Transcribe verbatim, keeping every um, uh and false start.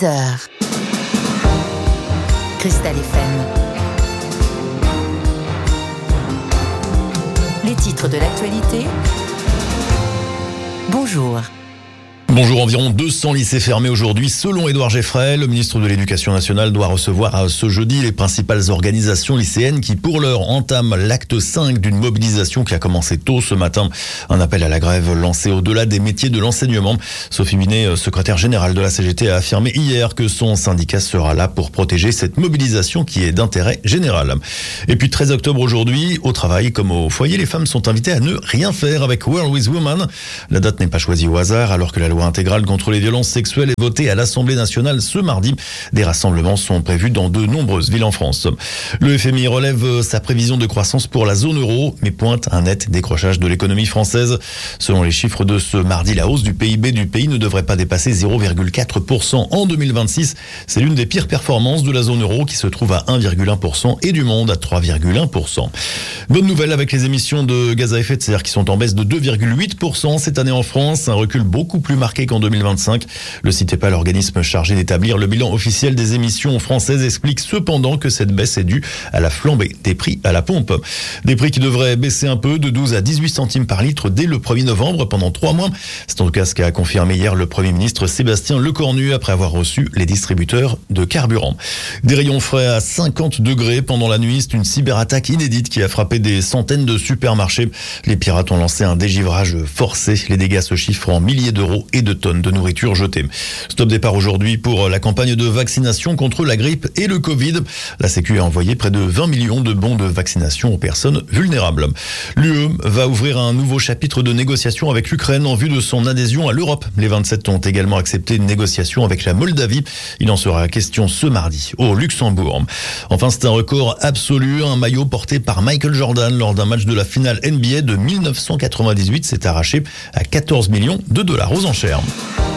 seize heures. Cristal F M. Les titres de l'actualité. Bonjour. Bonjour, environ deux cents lycées fermés aujourd'hui. Selon Édouard Geffray, le ministre de l'Éducation nationale doit recevoir ce jeudi les principales organisations lycéennes qui, pour l'heure, entament l'acte cinq d'une mobilisation qui a commencé tôt ce matin. Un appel à la grève lancé au-delà des métiers de l'enseignement. Sophie Binet, secrétaire générale de la C G T, a affirmé hier que son syndicat sera là pour protéger cette mobilisation qui est d'intérêt général. Et puis treize octobre aujourd'hui, au travail comme au foyer, les femmes sont invitées à ne rien faire avec World with Women. La date n'est pas choisie au hasard alors que la loi intégrale contre les violences sexuelles est votée à l'Assemblée nationale ce mardi. Des rassemblements sont prévus dans de nombreuses villes en France. Le F M I relève sa prévision de croissance pour la zone euro, mais pointe un net décrochage de l'économie française. Selon les chiffres de ce mardi, la hausse du P I B du pays ne devrait pas dépasser zéro virgule quatre pour cent en deux mille vingt-six. C'est l'une des pires performances de la zone euro qui se trouve à un virgule un pour cent et du monde à trois virgule un pour cent. Bonne nouvelle avec les émissions de gaz à effet de serre qui sont en baisse de deux virgule huit pour cent cette année en France, un recul beaucoup plus marqué qu'en deux mille vingt-cinq. Le CITEPA, l'organisme chargé d'établir le bilan officiel des émissions françaises, explique cependant que cette baisse est due à la flambée des prix à la pompe. Des prix qui devraient baisser un peu de douze à dix-huit centimes par litre dès le premier novembre pendant trois mois. C'est en tout cas ce qu'a confirmé hier le Premier ministre Sébastien Lecornu après avoir reçu les distributeurs de carburant. Des rayons frais à cinquante degrés pendant la nuit, c'est une cyberattaque inédite qui a frappé des centaines de supermarchés. Les pirates ont lancé un dégivrage forcé. Les dégâts se chiffrent en milliers d'euros et de tonnes de nourriture jetée. Stop départ aujourd'hui pour la campagne de vaccination contre la grippe et le Covid. La Sécu a envoyé près de vingt millions de bons de vaccination aux personnes vulnérables. L'U E va ouvrir un nouveau chapitre de négociation avec l'Ukraine en vue de son adhésion à l'Europe. Les vingt-sept ont également accepté une négociation avec la Moldavie. Il en sera question ce mardi au Luxembourg. Enfin, c'est un record absolu. Un maillot porté par Michael Jordan lors d'un match de la finale N B A de mille neuf cent quatre-vingt-dix-huit s'est arraché à quatorze millions de dollars aux enchères.